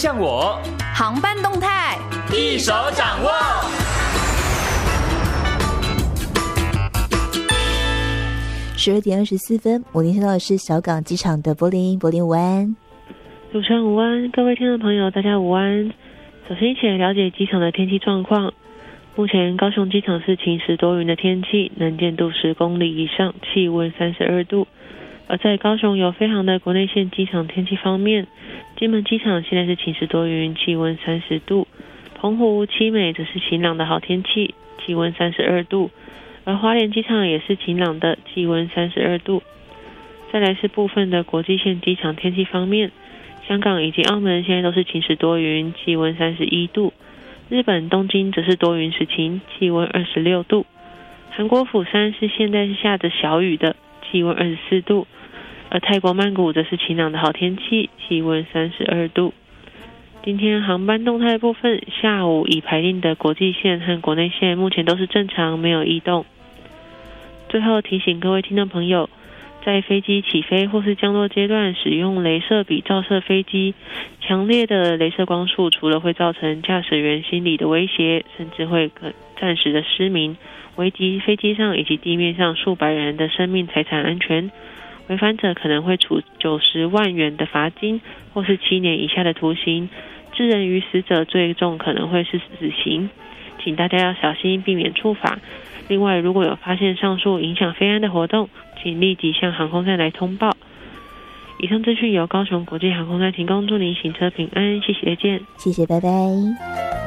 向我， 航班动态一手掌握。 12:24，我您听到的是小港机场的柏林午安。 主持人午安，各位听众朋友大家午安。首先一起来了解机场的天气状况。目前高雄机场是晴时多云的天气，能见度10公里以上，气温32度。而在高雄有飞航的国内线机场天气方面，金门机场现在是晴时多云，气温30度；澎湖、七美则是晴朗的好天气，气温32度。而花莲机场也是晴朗的，气温32度。再来是部分的国际线机场天气方面，香港以及澳门现在都是晴时多云，气温31度。日本东京则是多云时晴，气温26度。韩国釜山是现在是下着小雨的，气温24度。而泰国曼谷则是晴朗的好天气，气温32度。今天航班动态部分，下午已排定的国际线和国内线目前都是正常，没有异动。最后提醒各位听众朋友，在飞机起飞或是降落阶段使用雷射笔照射飞机，强烈的雷射光束除了会造成驾驶员心理的威胁，甚至会暂时的失明，危及飞机上以及地面上数百人的生命财产安全。违反者可能会处90万元的罚金，或是7年以下的徒刑，致人于死者最重可能会是死刑。请大家要小心，避免触法。另外，如果有发现上述影响飞安的活动，请立即向航空站来通报。以上资讯由高雄国际航空站提供，祝您行车平安，谢谢，再见。 谢谢，拜拜。